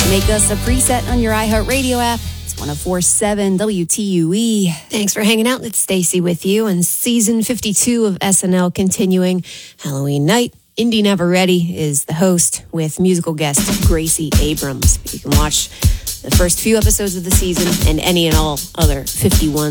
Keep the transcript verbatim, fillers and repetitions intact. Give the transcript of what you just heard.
Make us a preset on your iHeartRadio app. It's one oh four point seven W T U E. Thanks for hanging out. It's Stacy with you. And season fifty-two of S N L continuing. Halloween night. Indy Neveready is the host with musical guest Gracie Abrams. You can watch the first few episodes of the season and any and all other fifty-one